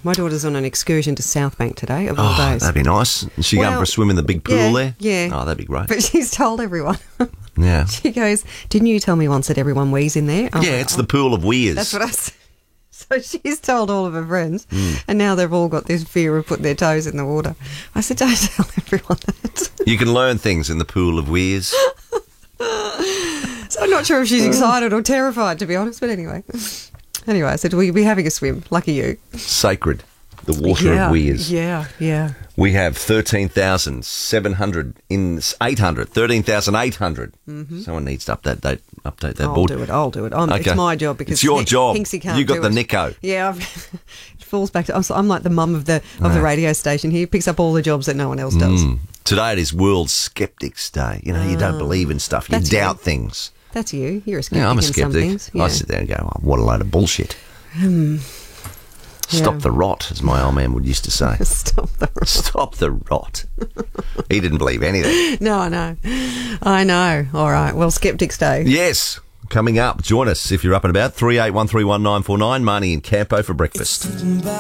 My daughter's on an excursion to Southbank today, of all days. That'd be nice. Is she going for a swim in the big pool there? Yeah. Oh, that'd be great. But she's told everyone. Yeah. She goes, didn't you tell me once that everyone wheezes in there? Yeah, it's the pool of weirs. That's what I said. So she's told all of her friends, and now they've all got this fear of putting their toes in the water. I said, don't tell everyone that. You can learn things in the pool of weirs. So I'm not sure if she's excited or terrified, to be honest, but anyway. Anyway, I said, we'll be having a swim. Lucky you. Sacred. The water of weirs. Yeah. We have 13,700 in 800. 13,800. Mm-hmm. Someone needs to update that board. I'll do it. Okay. It's my job because it's your job. Hinksy can't You got do the it. Nico. Yeah, it falls back to. I'm like the mum of the radio station. He picks up all the jobs that no one else does. Today it is World Skeptics Day. You know, you don't believe in stuff. You doubt things. That's you. You're a skeptic. Yeah, I'm a in some skeptic. things. Yeah. I sit there and go, oh, what a load of bullshit. Stop the rot, as my old man would used to say. Stop the rot. Stop the rot. He didn't believe anything. No, I know. All right. Well, Skeptics Day. Yes. Coming up, join us if you're up and about. 38131949, Marnie and Campo for breakfast.